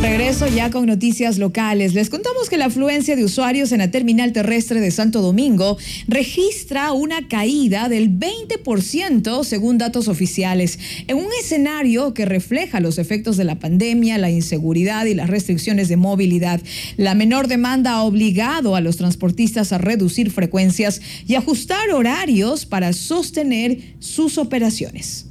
Regreso ya con noticias locales. Les contamos que la afluencia de usuarios en la terminal terrestre de Santo Domingo registra una caída del 20% según datos oficiales, en un escenario que refleja los efectos de la pandemia, la inseguridad y las restricciones de movilidad. La menor demanda ha obligado a los transportistas a reducir frecuencias y ajustar horarios para sostener sus operaciones.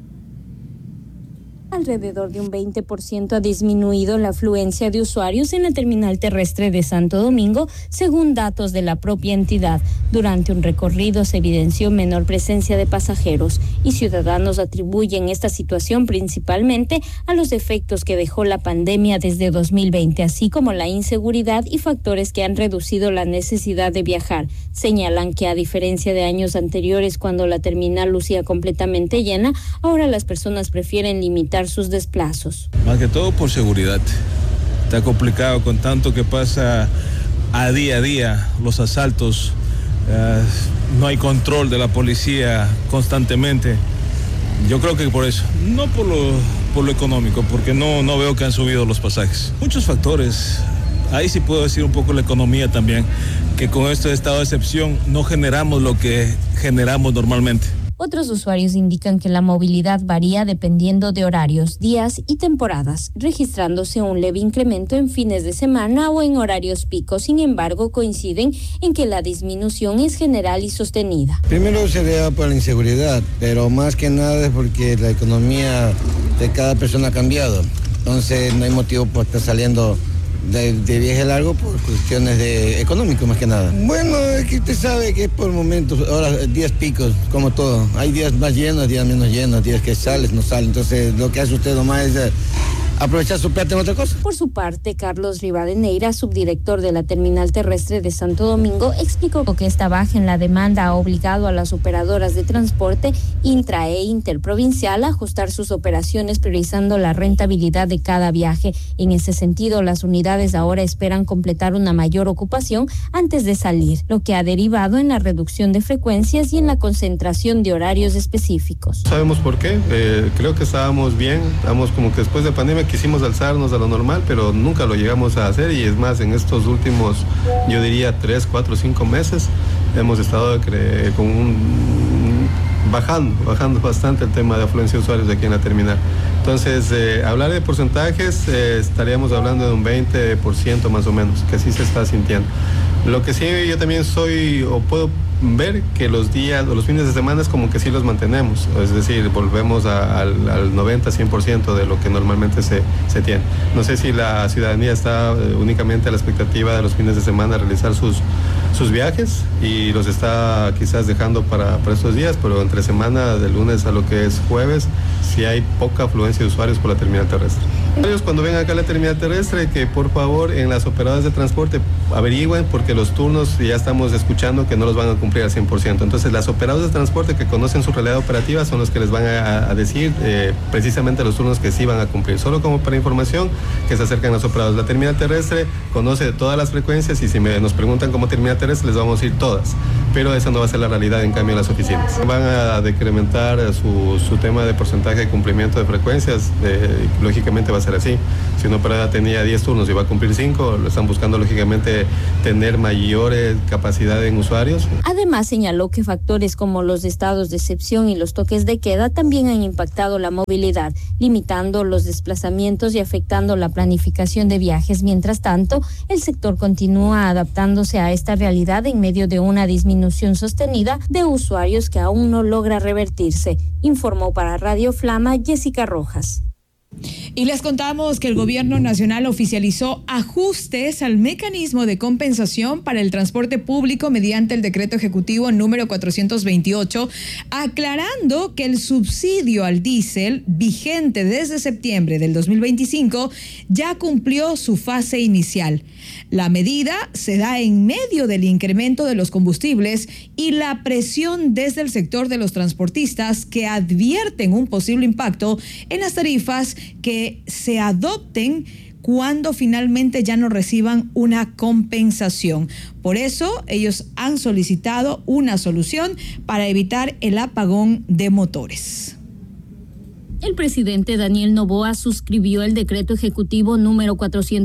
Alrededor de un 20% ha disminuido la afluencia de usuarios en la terminal terrestre de Santo Domingo, según datos de la propia entidad. Durante un recorrido se evidenció menor presencia de pasajeros y ciudadanos atribuyen esta situación principalmente a los efectos que dejó la pandemia desde 2020, así como la inseguridad y factores que han reducido la necesidad de viajar. Señalan que a diferencia de años anteriores, cuando la terminal lucía completamente llena, ahora las personas prefieren limitar sus desplazos. Más que todo por seguridad. Está complicado con tanto que pasa a día, los asaltos, no hay control de la policía constantemente. Yo creo que por eso, no por lo económico, porque no veo que han subido los pasajes. Muchos factores. Ahí sí puedo decir un poco la economía también, que con este estado de excepción no generamos lo que generamos normalmente. Otros usuarios indican que la movilidad varía dependiendo de horarios, días y temporadas, registrándose un leve incremento en fines de semana o en horarios picos. Sin embargo, coinciden en que la disminución es general y sostenida. Primero sería por la inseguridad, pero más que nada es porque la economía de cada persona ha cambiado. Entonces no hay motivo por estar saliendo de viaje largo por cuestiones económicas más que nada. Bueno, es que usted sabe que es por momentos, ahora días picos, como todo. Hay días más llenos, días menos llenos, días que sales, no sales. Entonces lo que hace usted nomás es aprovechar su plata en otra cosa. Por su parte, Carlos Rivadeneira, subdirector de la terminal terrestre de Santo Domingo, explicó que esta baja en la demanda ha obligado a las operadoras de transporte intra e interprovincial a ajustar sus operaciones priorizando la rentabilidad de cada viaje. En ese sentido, las unidades ahora esperan completar una mayor ocupación antes de salir, lo que ha derivado en la reducción de frecuencias y en la concentración de horarios específicos. ¿Sabemos por qué? Creo que estábamos bien, estamos como que después de pandemia quisimos alzarnos a lo normal, pero nunca lo llegamos a hacer, y es más, en estos últimos, yo diría 3, 4, 5 meses, hemos estado bajando bastante el tema de afluencia de usuarios aquí en la terminal. Entonces, hablar de porcentajes, estaríamos hablando de un 20% más o menos, que sí se está sintiendo. Lo que sí yo también puedo ver que los días o los fines de semana es como que sí los mantenemos, es decir, volvemos al 90-100% de lo que normalmente se tiene. No sé si la ciudadanía está únicamente a la expectativa de los fines de semana realizar sus viajes y los está quizás dejando para estos días, pero entre semana, de lunes a lo que es jueves, sí hay poca afluencia de usuarios por la terminal terrestre. Cuando vengan acá a la terminal terrestre, que por favor en las operadoras de transporte averigüen, porque los turnos ya estamos escuchando que no los van a cumplir al 100%. Entonces las operadoras de transporte que conocen su realidad operativa son los que les van a decir precisamente los turnos que sí van a cumplir. Solo como para información, que se acercan las operadoras. La terminal terrestre conoce todas las frecuencias, y si nos preguntan cómo terminal terrestre, les vamos a decir todas. Pero esa no va a ser la realidad, en cambio, en las oficinas. Van a decrementar su tema de porcentaje de cumplimiento de frecuencias, lógicamente va a ser así. Si una operadora tenía 10 turnos y va a cumplir 5, lo están buscando lógicamente tener mayor capacidad en usuarios. Además, señaló que factores como los estados de excepción y los toques de queda también han impactado la movilidad, limitando los desplazamientos y afectando la planificación de viajes. Mientras tanto, el sector continúa adaptándose a esta realidad en medio de una disminución sostenida de usuarios que aún no logra revertirse, informó para Radio Flama Jessica Rojas. Y les contamos que el Gobierno Nacional oficializó ajustes al mecanismo de compensación para el transporte público mediante el decreto ejecutivo número 428, aclarando que el subsidio al diésel vigente desde septiembre del 2025 ya cumplió su fase inicial. La medida se da en medio del incremento de los combustibles y la presión desde el sector de los transportistas, que advierten un posible impacto en las tarifas que se adopten cuando finalmente ya no reciban una compensación. Por eso, ellos han solicitado una solución para evitar el apagón de motores. El presidente Daniel Noboa suscribió el decreto ejecutivo número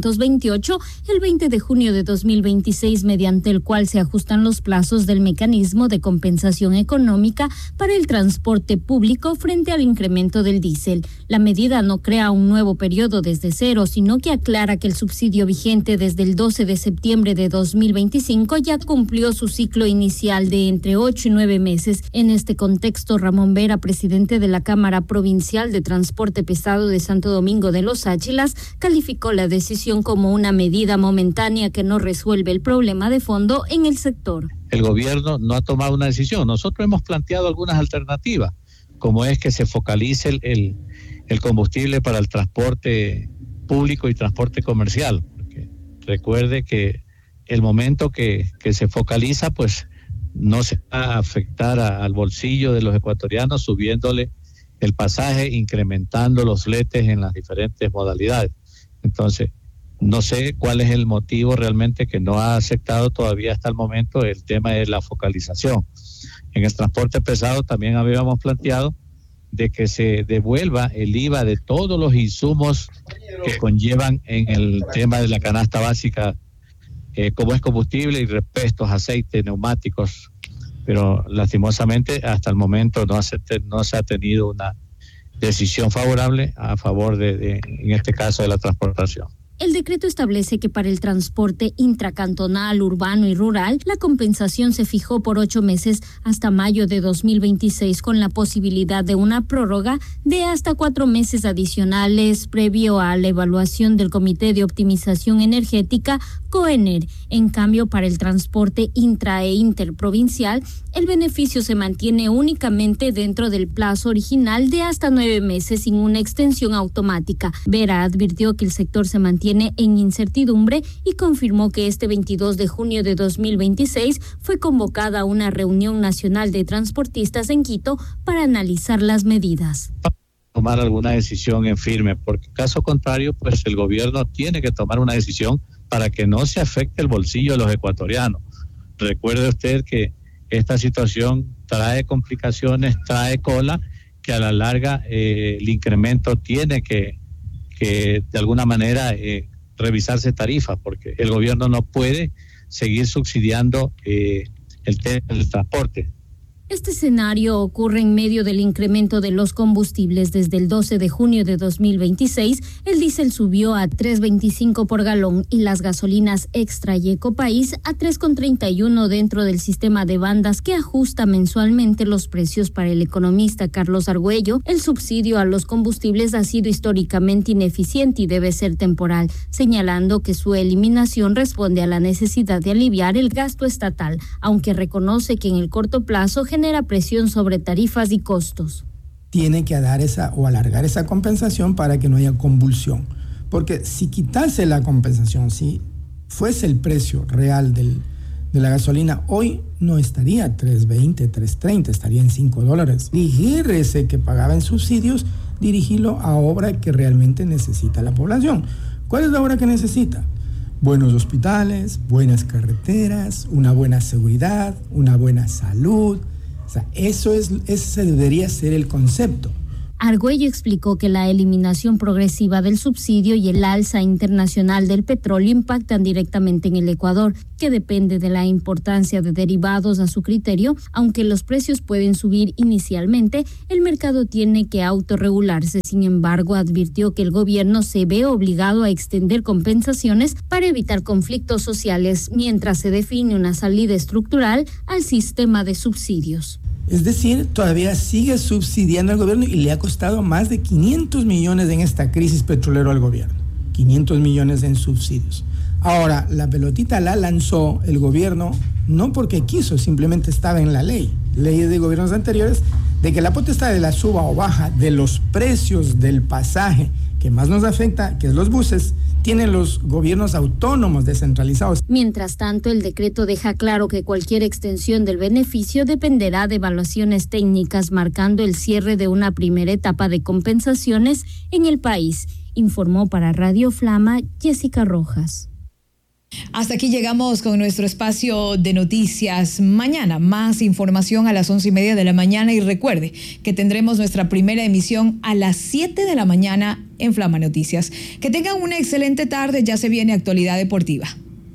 428 el 20 de junio de 2026, mediante el cual se ajustan los plazos del mecanismo de compensación económica para el transporte público frente al incremento del diésel. La medida no crea un nuevo periodo desde cero, sino que aclara que el subsidio vigente desde el 12 de septiembre de 2025 ya cumplió su ciclo inicial de entre 8 y 9 meses. En este contexto, Ramón Vera, presidente de la Cámara Provincial de Transporte Pesado de Santo Domingo de los Áchilas, calificó la decisión como una medida momentánea que no resuelve el problema de fondo en el sector. El gobierno no ha tomado una decisión. Nosotros hemos planteado algunas alternativas, como es que se focalice el combustible para el transporte público y transporte comercial. Porque recuerde que el momento que se focaliza, pues no se va a afectar al bolsillo de los ecuatorianos subiéndole el pasaje, incrementando los fletes en las diferentes modalidades. Entonces, no sé cuál es el motivo realmente que no ha aceptado todavía hasta el momento el tema de la focalización. En el transporte pesado también habíamos planteado de que se devuelva el IVA de todos los insumos que conllevan en el tema de la canasta básica, como es combustible y repuestos, aceites, neumáticos. Pero lastimosamente hasta el momento no se ha tenido una decisión favorable a favor de en este caso, de la transportación. El decreto establece que para el transporte intracantonal, urbano y rural, la compensación se fijó por 8 meses hasta mayo de 2026, con la posibilidad de una prórroga de hasta 4 meses adicionales previo a la evaluación del Comité de Optimización Energética, COENER. En cambio, para el transporte intra e interprovincial, el beneficio se mantiene únicamente dentro del plazo original de hasta 9 meses sin una extensión automática. Vera advirtió que el sector se mantiene en incertidumbre y confirmó que este 22 de junio de 2026 fue convocada una reunión nacional de transportistas en Quito para analizar las medidas. Tomar alguna decisión en firme, porque caso contrario, pues el gobierno tiene que tomar una decisión para que no se afecte el bolsillo de los ecuatorianos. Recuerde usted que esta situación trae complicaciones, trae cola, que a la larga el incremento tiene que de alguna manera revisarse tarifas, porque el gobierno no puede seguir subsidiando el tema del transporte. Este escenario ocurre en medio del incremento de los combustibles. Desde el 12 de junio de 2026, el diésel subió a 3.25 por galón y las gasolinas Extra y Ecopaís a 3.31 dentro del sistema de bandas que ajusta mensualmente los precios. Para el economista Carlos Argüello, el subsidio a los combustibles ha sido históricamente ineficiente y debe ser temporal, señalando que su eliminación responde a la necesidad de aliviar el gasto estatal, aunque reconoce que en el corto plazo genera presión sobre tarifas y costos. Tiene que dar alargar esa compensación para que no haya convulsión. Porque si quitase la compensación, si fuese el precio real de la gasolina, hoy no estaría 3.20, 3.30, estaría en $5. Dirigir ese que pagaba en subsidios, dirigirlo a obra que realmente necesita la población. ¿Cuál es la obra que necesita? Buenos hospitales, buenas carreteras, una buena seguridad, una buena salud. O sea, ese debería ser el concepto. Argüello explicó que la eliminación progresiva del subsidio y el alza internacional del petróleo impactan directamente en el Ecuador, que depende de la importancia de derivados a su criterio. Aunque los precios pueden subir inicialmente, el mercado tiene que autorregularse. Sin embargo, advirtió que el gobierno se ve obligado a extender compensaciones para evitar conflictos sociales mientras se define una salida estructural al sistema de subsidios. Es decir, todavía sigue subsidiando al gobierno y le ha costado más de 500 millones en esta crisis petrolera al gobierno. 500 millones en subsidios. Ahora, la pelotita la lanzó el gobierno no porque quiso, simplemente estaba en la ley. Leyes de gobiernos anteriores de que la potestad de la suba o baja de los precios del pasaje que más nos afecta, que es los buses, tienen los gobiernos autónomos descentralizados. Mientras tanto, el decreto deja claro que cualquier extensión del beneficio dependerá de evaluaciones técnicas, marcando el cierre de una primera etapa de compensaciones en el país, informó para Radio Flama Jessica Rojas. Hasta aquí llegamos con nuestro espacio de noticias. Mañana más información a las 11:30 de la mañana y recuerde que tendremos nuestra primera emisión a las 7 de la mañana en Flama Noticias. Que tengan una excelente tarde, ya se viene Actualidad Deportiva.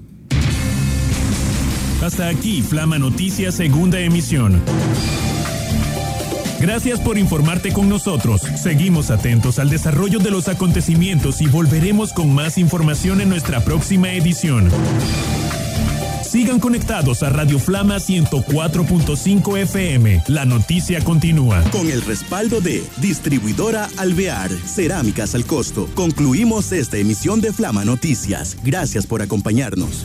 Hasta aquí Flama Noticias, segunda emisión. Gracias por informarte con nosotros. Seguimos atentos al desarrollo de los acontecimientos y volveremos con más información en nuestra próxima edición. Sigan conectados a Radio Flama 104.5 FM. La noticia continúa. Con el respaldo de Distribuidora Alvear, Cerámicas al Costo. Concluimos esta emisión de Flama Noticias. Gracias por acompañarnos.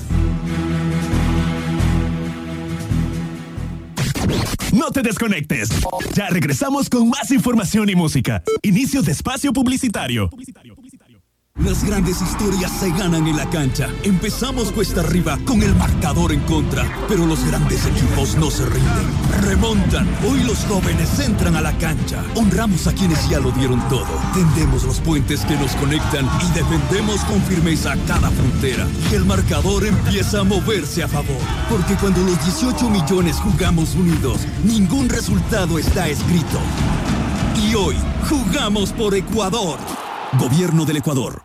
No te desconectes. Ya regresamos con más información y música. Inicio de espacio publicitario. Las grandes historias se ganan en la cancha. Empezamos cuesta arriba con el marcador en contra, pero los grandes equipos no se rinden. Remontan. Hoy los jóvenes entran a la cancha. Honramos a quienes ya lo dieron todo. Tendemos los puentes que nos conectan y defendemos con firmeza cada frontera. Y el marcador empieza a moverse a favor. Porque cuando los 18 millones jugamos unidos, ningún resultado está escrito. Y hoy jugamos por Ecuador. Gobierno del Ecuador.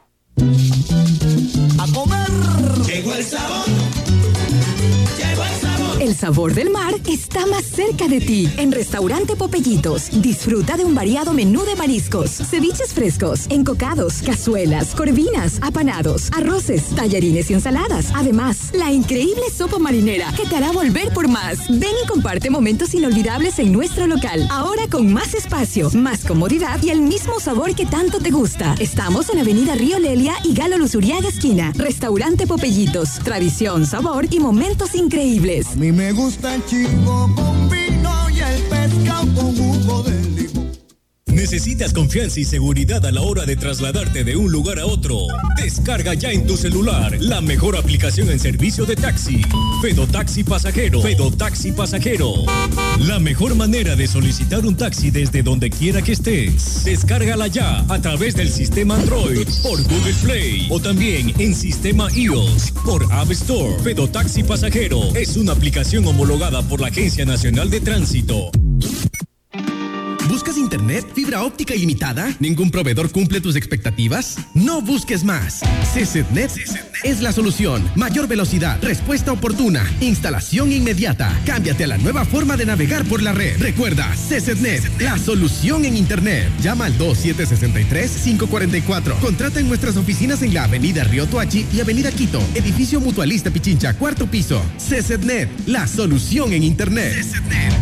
A comer. Llegó el sabor. Llegó el sabor. El sabor del mar está más cerca de ti. En Restaurante Popellitos, disfruta de un variado menú de mariscos, ceviches frescos, encocados, cazuelas, corvinas, apanados, arroces, tallarines y ensaladas. Además, la increíble sopa marinera que te hará volver por más. Ven y comparte momentos inolvidables en nuestro local. Ahora con más espacio, más comodidad y el mismo sabor que tanto te gusta. Estamos en Avenida Río Lelia y Galo Luzuriaga esquina. Restaurante Popellitos, tradición, sabor y momentos increíbles. A mí me gusta el chico con vino y el pescado con jugo de limón. ¿Necesitas confianza y seguridad a la hora de trasladarte de un lugar a otro? Descarga ya en tu celular la mejor aplicación en servicio de taxi. Fedotaxi Pasajero. Fedotaxi Pasajero. La mejor manera de solicitar un taxi desde donde quiera que estés. Descárgala ya a través del sistema Android por Google Play o también en sistema iOS por App Store. Fedotaxi Pasajero es una aplicación homologada por la Agencia Nacional de Tránsito. ¿Buscas internet, fibra óptica ilimitada? ¿Ningún proveedor cumple tus expectativas? No busques más. CCTNet es la solución. Mayor velocidad, respuesta oportuna, instalación inmediata. Cámbiate a la nueva forma de navegar por la red. Recuerda, CCTNet, la solución en internet. Llama al 2763-544. Contrata en nuestras oficinas en la Avenida Río Toachi y Avenida Quito. Edificio Mutualista Pichincha, 4º piso. CCTNet, la solución en internet. CCTNet.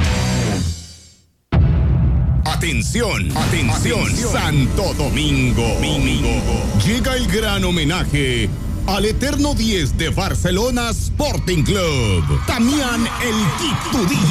Atención, Santo Domingo. Llega el gran homenaje al eterno 10 de Barcelona Sporting Club, Damián El Quitudí.